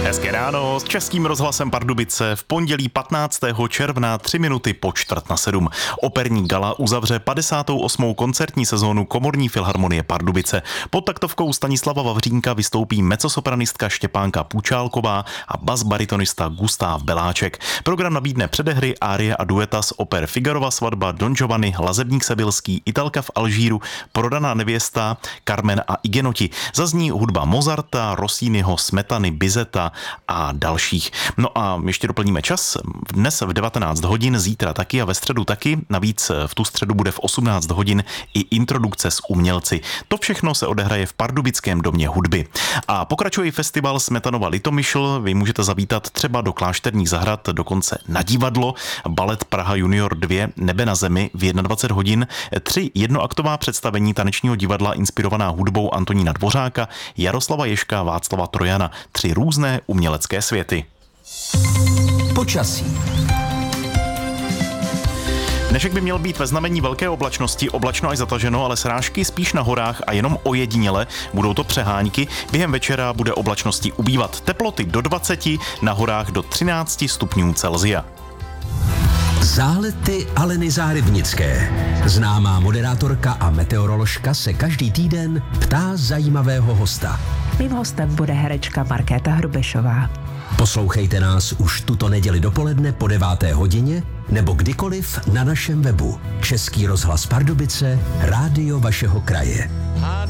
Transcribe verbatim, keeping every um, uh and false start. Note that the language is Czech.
Hezké ráno s Českým rozhlasem Pardubice v pondělí patnáctého června tři minuty po čtvrt na sedm. Operní gala uzavře padesátou osmou koncertní sezónu Komorní filharmonie Pardubice. Pod taktovkou Stanislava Vavřínka vystoupí mezzosopranistka Štěpánka Půčálková a basbaritonista Gustáv Beláček. Program nabídne předehry, árie a dueta z oper Figarova svatba, Don Giovanni, Lazebník Sebylský, Italka v Alžíru, Prodaná nevěsta, Carmen a Igenoti. Zazní hudba Mozarta, Rossiniho, Smetany, Bizeta a dalších. No a ještě doplníme čas. Dnes v devatenáct hodin, zítra taky a ve středu taky. Navíc v tu středu bude v osmnáct hodin i introdukce s umělci. To všechno se odehraje v Pardubickém domě hudby. A pokračuje festival Smetanova Litomyšl. Vy můžete zavítat třeba do Klášterních zahrad, dokonce na divadlo. Balet Praha Junior dva Nebe na zemi v dvacet jedna hodin. Tři jednoaktová představení tanečního divadla inspirovaná hudbou Antonína Dvořáka, Jaroslava Ježka, Václava Trojana. Tři různé umělecké světy. Počasí. Dnešek by měl být ve znamení velké oblačnosti, oblačno až zataženo, ale srážky spíš na horách a jenom ojediněle, budou to přehánky. Během večera bude oblačnosti ubývat, teploty do dvaceti, na horách do třinácti stupňů Celsia. Zálety Aleny Zárybnické. Známá moderátorka a meteoroložka se každý týden ptá zajímavého hosta. Mým hostem bude herečka Markéta Hrubešová. Poslouchejte nás už tuto neděli dopoledne po deváté hodině nebo kdykoliv na našem webu. Český rozhlas Pardubice, rádio vašeho kraje.